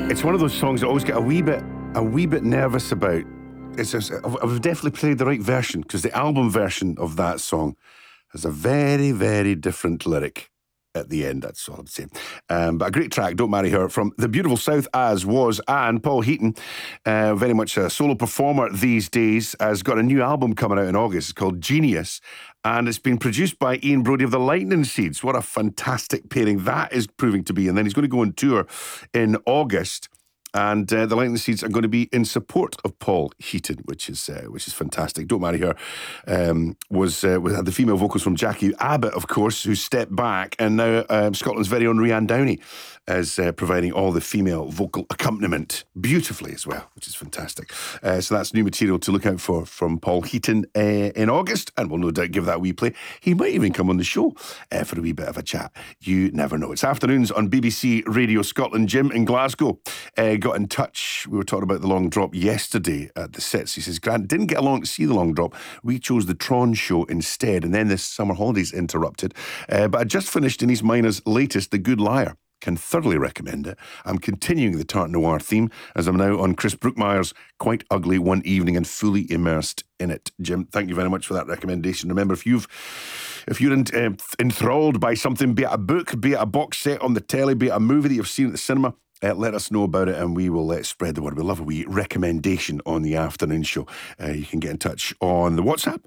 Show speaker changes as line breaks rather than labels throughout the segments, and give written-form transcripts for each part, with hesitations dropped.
It's one of those songs I always get a wee bit nervous about. It's just, I've definitely played the right version, because the album version of that song has a very, very different lyric at the end. That's all I'm saying. But a great track, Don't Marry Her, from the beautiful South As Was. And Paul Heaton, very much a solo performer these days, has got a new album coming out in August. It's called Genius, and it's been produced by Ian Brodie of the Lightning Seeds. What a fantastic pairing that is proving to be. And then he's going to go on tour in August. And the Lightning Seeds are going to be in support of Paul Heaton, which is fantastic. Don't Marry Her had the female vocals from Jackie Abbott, of course, who stepped back, and now Scotland's very own Rianne Downey is providing all the female vocal accompaniment beautifully as well, which is fantastic. So that's new material to look out for from Paul Heaton in August, and we'll no doubt give that a wee play. He might even come on the show for a wee bit of a chat. You never know. It's afternoons on BBC Radio Scotland. Jim in Glasgow got in touch. We were talking about the long drop yesterday at the Sits. He says, Grant, didn't get along to see the long drop. We chose the Tron show instead, and then this summer holidays interrupted. But I just finished Denise Miner's latest, The Good Liar. Can thoroughly recommend it. I'm continuing the Tart Noir theme as I'm now on Chris Brookmyre's Quite Ugly One Evening and fully immersed in it. Jim, thank you very much for that recommendation. Remember, if you're enthralled by something, be it a book, be it a box set on the telly, be it a movie that you've seen at the cinema, let us know about it and we will spread the word. We love a wee recommendation on the afternoon show. You can get in touch on the WhatsApp,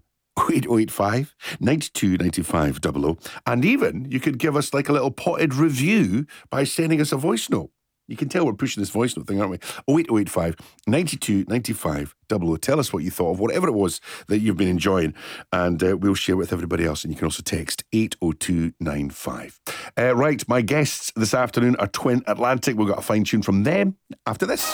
8085 92 95 00. And even you could give us like a little potted review by sending us a voice note. You can tell we're pushing this voice note thing, aren't we? 08085 92 95 00. Tell us what you thought of whatever it was that you've been enjoying, and we'll share it with everybody else. And you can also text 80295. Right, my guests this afternoon are Twin Atlantic. We've got a fine tune from them after this.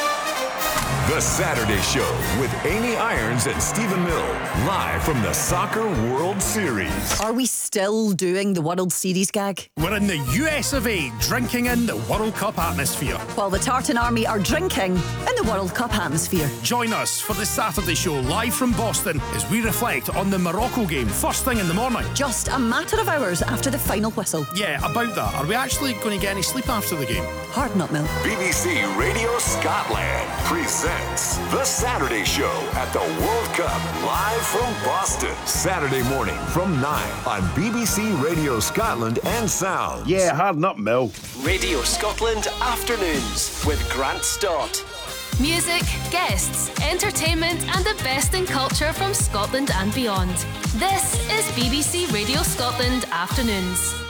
The Saturday Show with Amy Irons and Stephen Mill, live from the Soccer World Series.
Are we still doing the World Series gag?
We're in the US of A, drinking in the World Cup atmosphere.
While the Tartan Army are drinking in the World Cup atmosphere.
Join us for the Saturday Show live from Boston as we reflect on the Morocco game first thing in the morning.
Just a matter of hours after the final whistle.
Yeah, about that. Are we actually going to get any sleep after the game?
Hard nut, Mill.
BBC Radio Scotland presents The Saturday Show at the World Cup, live from Boston. Saturday morning from 9 on BBC Radio Scotland and Sounds.
Yeah, hard nut, Mill.
Radio Scotland Afternoons with Grant Stott.
Music, guests, entertainment and the best in culture from Scotland and beyond. This is BBC Radio Scotland Afternoons.